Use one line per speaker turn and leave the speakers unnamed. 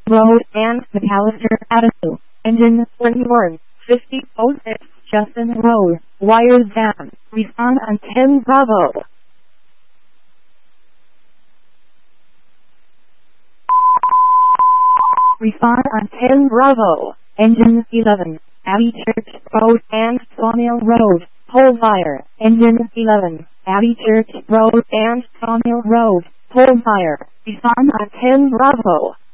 Road and McAllister Avenue. Engine 215006 Justin Road. Wires down. Respond on 10 Bravo. Respond on 10 Bravo. Engine 11. Abbey Church Road and Sawmill Road. Pole fire. Engine 11. Abbey Church Road and Sawmill Road. Pole fire. Respond on 10 Bravo.